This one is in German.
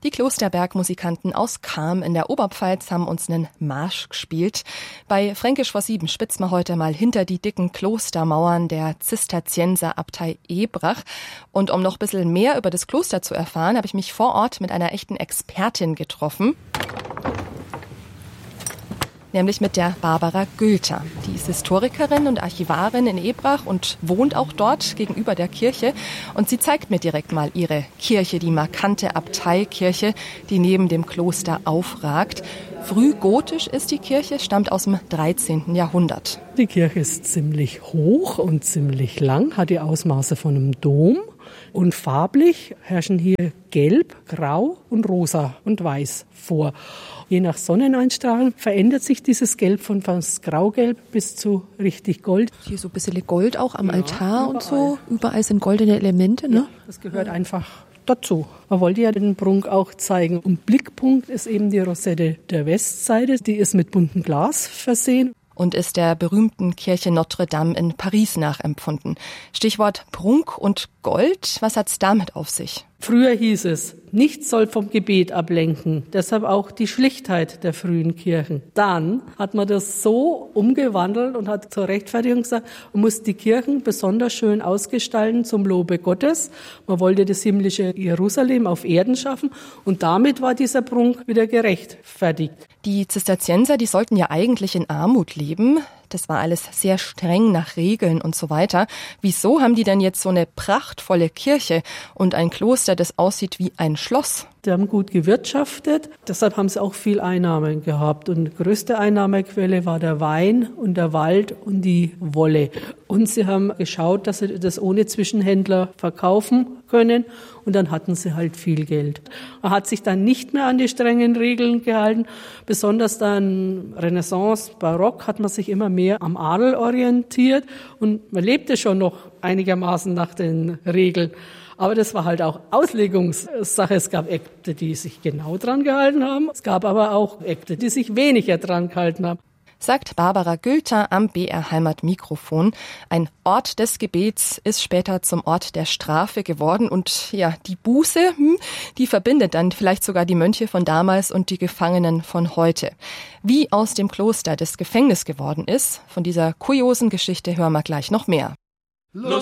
Die Klosterbergmusikanten aus Cham in der Oberpfalz haben uns einen Marsch gespielt. Bei Fränkisch vor 7 spitzen wir heute mal hinter die dicken Klostermauern der Zisterzienserabtei Ebrach. Und um noch ein bisschen mehr über das Kloster zu erfahren, habe ich mich vor Ort mit einer echten Expertin getroffen. Nämlich mit der Barbara Gülter. Die ist Historikerin und Archivarin in Ebrach und wohnt auch dort gegenüber der Kirche. Und sie zeigt mir direkt mal ihre Kirche, die markante Abteikirche, die neben dem Kloster aufragt. Frühgotisch ist die Kirche, stammt aus dem 13. Jahrhundert. Die Kirche ist ziemlich hoch und ziemlich lang, hat die Ausmaße von einem Dom. Und farblich herrschen hier Gelb, Grau und Rosa und Weiß vor. Je nach Sonneneinstrahlung verändert sich dieses Gelb von fast Graugelb bis zu richtig Gold. Hier so ein bisschen Gold auch am Altar überall. Und so. Überall sind goldene Elemente, ne? Ja, das gehört einfach dazu. Man wollte ja den Prunk auch zeigen. Und Blickpunkt ist eben die Rosette der Westseite. Die ist mit buntem Glas versehen. Und ist der berühmten Kirche Notre Dame in Paris nachempfunden. Stichwort Prunk und Gold, was hat's damit auf sich? Früher hieß es, nichts soll vom Gebet ablenken, deshalb auch die Schlichtheit der frühen Kirchen. Dann hat man das so umgewandelt und hat zur Rechtfertigung gesagt, man muss die Kirchen besonders schön ausgestalten zum Lobe Gottes. Man wollte das himmlische Jerusalem auf Erden schaffen und damit war dieser Prunk wieder gerechtfertigt. Die Zisterzienser, die sollten ja eigentlich in Armut leben. Das war alles sehr streng nach Regeln und so weiter. Wieso haben die denn jetzt so eine prachtvolle Kirche und ein Kloster, das aussieht wie ein Schloss? Die haben gut gewirtschaftet, deshalb haben sie auch viel Einnahmen gehabt. Und die größte Einnahmequelle war der Wein und der Wald und die Wolle. Und sie haben geschaut, dass sie das ohne Zwischenhändler verkaufen können. Und dann hatten sie halt viel Geld. Man hat sich dann nicht mehr an die strengen Regeln gehalten. Besonders dann Renaissance, Barock hat man sich immer mehr am Adel orientiert. Und man lebte schon noch einigermaßen nach den Regeln. Aber das war halt auch Auslegungssache. Es gab Äbte, die sich genau dran gehalten haben. Es gab aber auch Äbte, die sich weniger dran gehalten haben. Sagt Barbara Gülter am BR Heimat Mikrofon. Ein Ort des Gebets ist später zum Ort der Strafe geworden. Und ja, die Buße, die verbindet dann vielleicht sogar die Mönche von damals und die Gefangenen von heute. Wie aus dem Kloster das Gefängnis geworden ist, von dieser kuriosen Geschichte hören wir gleich noch mehr.